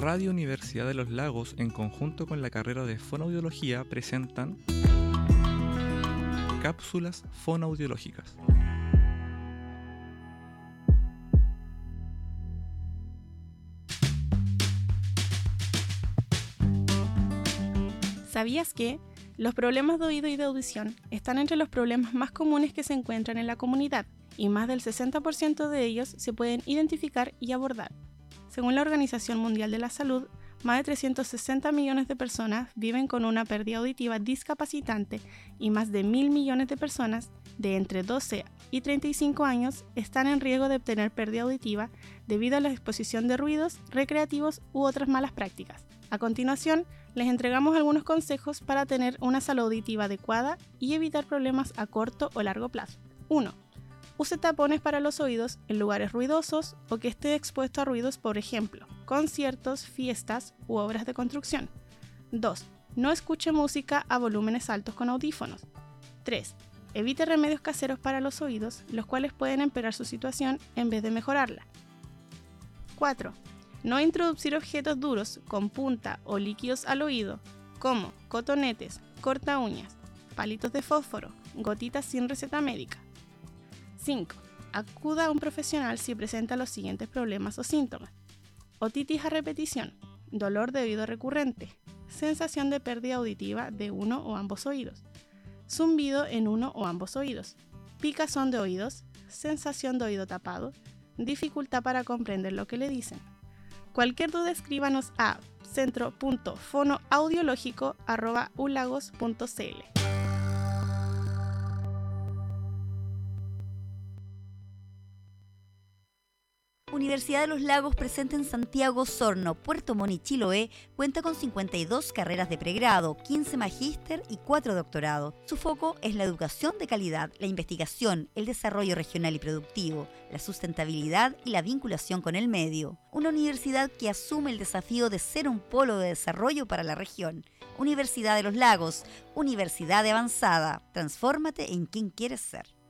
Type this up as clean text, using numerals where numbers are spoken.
Radio Universidad de los Lagos, en conjunto con la carrera de Fonoaudiología, presentan cápsulas fonoaudiológicas. ¿Sabías que los problemas de oído y de audición están entre los problemas más comunes que se encuentran en la comunidad y más del 60% de ellos se pueden identificar y abordar? Según la Organización Mundial de la Salud, más de 360 millones de personas viven con una pérdida auditiva discapacitante y más de 1.000 millones de personas de entre 12 y 35 años están en riesgo de obtener pérdida auditiva debido a la exposición de ruidos recreativos u otras malas prácticas. A continuación, les entregamos algunos consejos para tener una salud auditiva adecuada y evitar problemas a corto o largo plazo. 1. Use tapones para los oídos en lugares ruidosos o que esté expuesto a ruidos, por ejemplo, conciertos, fiestas u obras de construcción. 2. No escuche música a volúmenes altos con audífonos. 3. Evite remedios caseros para los oídos, los cuales pueden empeorar su situación en vez de mejorarla. 4. No introducir objetos duros con punta o líquidos al oído, como cotonetes, corta uñas, palitos de fósforo, gotitas sin receta médica. 5. Acuda a un profesional si presenta los siguientes problemas o síntomas: otitis a repetición, dolor de oído recurrente, sensación de pérdida auditiva de uno o ambos oídos, zumbido en uno o ambos oídos, picazón de oídos, sensación de oído tapado, dificultad para comprender lo que le dicen. Cualquier duda, escríbanos a centro.fonoaudiológico@ulagos.cl. Universidad de los Lagos, presente en Santiago, Osorno, Puerto Montt y Chiloé, cuenta con 52 carreras de pregrado, 15 magíster y 4 doctorados. Su foco es la educación de calidad, la investigación, el desarrollo regional y productivo, la sustentabilidad y la vinculación con el medio. Una universidad que asume el desafío de ser un polo de desarrollo para la región. Universidad de los Lagos, universidad de avanzada. Transfórmate en quien quieres ser.